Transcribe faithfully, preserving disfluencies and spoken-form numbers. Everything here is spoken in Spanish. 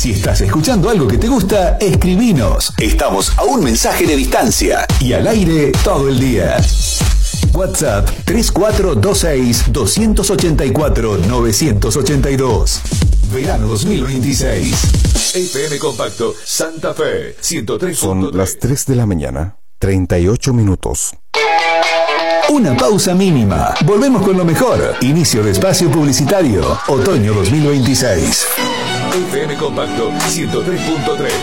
Si estás escuchando algo que te gusta, escribinos. Estamos a un mensaje de distancia y al aire todo el día. WhatsApp tres cuatro dos seis, dos ocho cuatro, nueve ocho dos. Verano dos mil veintiséis. F M Compacto Santa Fe ciento tres punto tres. Son las tres de la mañana, treinta y ocho minutos. Una pausa mínima. Volvemos con lo mejor. Inicio de espacio publicitario. Otoño dos mil veintiséis. F M Compacto ciento tres punto tres.